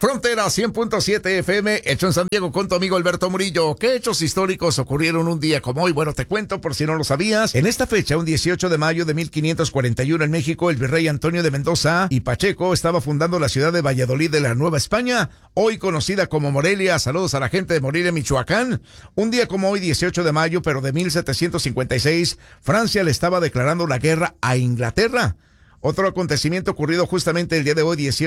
Frontera 100.7 FM, hecho en San Diego con tu amigo Alberto Murillo. ¿Qué hechos históricos ocurrieron un día como hoy? Bueno, te cuento por si no lo sabías. En esta fecha, un 18 de mayo de 1541 en México, el virrey Antonio de Mendoza y Pacheco estaba fundando la ciudad de Valladolid de la Nueva España, hoy conocida como Morelia. Saludos a la gente de Morelia, Michoacán. Un día como hoy, 18 de mayo, pero de 1756, Francia le estaba declarando la guerra a Inglaterra. Otro acontecimiento ocurrido justamente el día de hoy, 18